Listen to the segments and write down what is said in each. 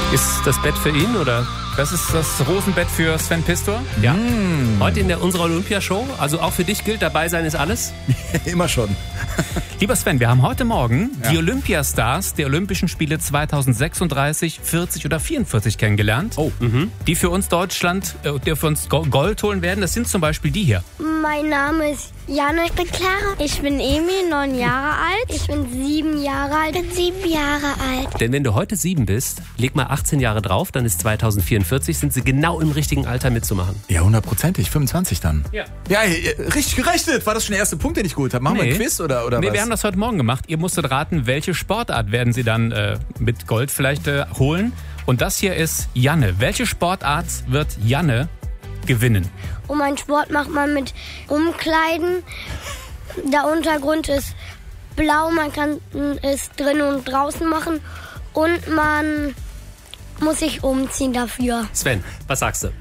Ist das Bett für ihn oder? Das ist das Rosenbett für Sven Pistor? Ja. Heute in unserer Olympiashow. Also auch für dich gilt, dabei sein ist alles? Immer schon. Lieber Sven, wir haben heute Morgen die Olympiastars der Olympischen Spiele 2036, 40 oder 44 kennengelernt. Oh. Die für uns die für uns Gold holen werden. Das sind zum Beispiel die hier. Mein Name ist Jana, ich bin Clara. Ich bin Emil, 9 Jahre alt. Ich bin 7 Jahre alt. Ich bin 7 Jahre alt. Denn wenn du heute 7 bist, leg mal 18 Jahre drauf, dann ist 2044, sind sie genau im richtigen Alter mitzumachen. Ja, 100%. 25 dann. Ja. Ja, richtig gerechnet. War das schon der erste Punkt, den ich geholt habe? Machen wir ein Quiz oder Nee, was? wir haben das heute Morgen gemacht. Ihr musstet raten, welche Sportart werden sie dann mit Gold vielleicht holen. Und das hier ist Janne. Welche Sportart wird Janne gewinnen? Und mein Sport macht man mit Umkleiden. Der Untergrund ist blau, man kann es drinnen und draußen machen. Und man muss sich umziehen dafür. Sven, was sagst du?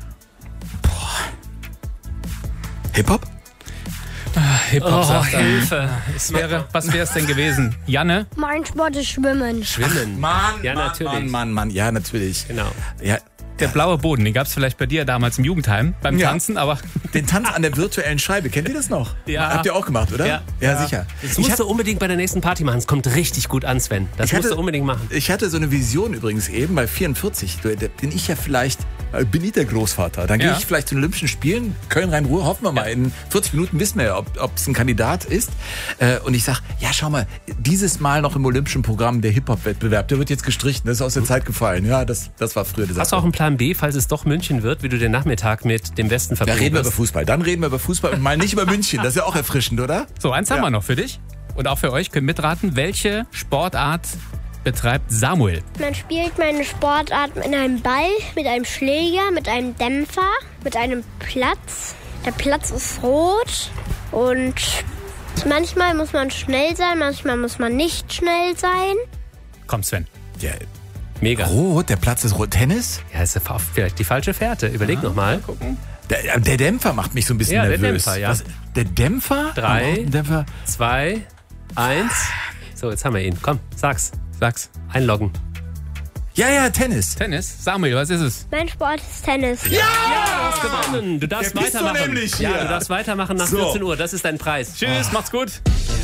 Hip-Hop? Hip-Hop sagt er. Hilfe. Was wäre es denn gewesen? Janne? Mein Sport ist Schwimmen. Schwimmen. Mann, Ja, natürlich. Mann. Ja, natürlich. Genau. Ja, Der blaue Boden, den gab es vielleicht bei dir damals im Jugendheim beim Ja. Tanzen, aber den Tanz an der virtuellen Scheibe. Kennt ihr das noch? Ja. Habt ihr auch gemacht, oder? Ja. Ja, sicher. Das musst du unbedingt bei der nächsten Party machen. Es kommt richtig gut an, Sven. Das musst du unbedingt machen. Ich hatte so eine Vision übrigens eben bei 44. Da bin ich ja vielleicht, bin ich der Großvater. Dann gehe ich vielleicht zu den Olympischen Spielen, Köln-Rhein-Ruhr, hoffen wir mal. In 40 Minuten wissen wir ja, ob es ein Kandidat ist. Und ich sag, ja, schau mal, dieses Mal noch im Olympischen Programm der Hip-Hop-Wettbewerb, der wird jetzt gestrichen, das ist aus der Zeit gefallen. Ja, das war früher die Sache. Hast du auch einen Plan B, falls es doch München wird, wie du den Nachmittag mit dem Westen Da verbringen reden wir über wirst? Fußball. Dann reden wir über Fußball und mal nicht über München. Das ist ja auch erfrischend, oder? so, eins haben wir noch für dich. Und auch für euch könnt mitraten, welche Sportart betreibt Samuel? Man spielt meine Sportart mit einem Ball, mit einem Schläger, mit einem Dämpfer, mit einem Platz. Der Platz ist rot und manchmal muss man schnell sein, manchmal muss man nicht schnell sein. Komm, Sven. Ja, Mega. rot, der Platz ist rot. Tennis? Ja, ist vielleicht die falsche Fährte. Überleg nochmal. Der Dämpfer macht mich so ein bisschen Ja, der nervös. Dämpfer, ja. Was, der Dämpfer? 3, Dämpfer. 2, 1. So, jetzt haben wir ihn. Komm, sag's. Einloggen. Ja, Tennis. Tennis? Samuel, was ist es? Mein Sport ist Tennis. Ja, du hast gewonnen. Du darfst Der bist du weitermachen. nämlich Ja, hier. du darfst weitermachen nach So. 14 Uhr. Das ist dein Preis. Tschüss, macht's gut.